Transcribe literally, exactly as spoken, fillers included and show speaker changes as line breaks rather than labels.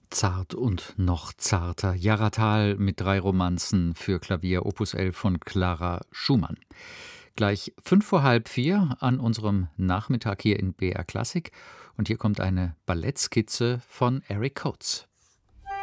Zart und noch zarter. Jaratal mit drei Romanzen für Klavier, Opus elf von Clara Schumann. Gleich fünf vor halb vier an unserem Nachmittag hier in B R Klassik. Und hier kommt eine Ballettskizze von Eric Coates.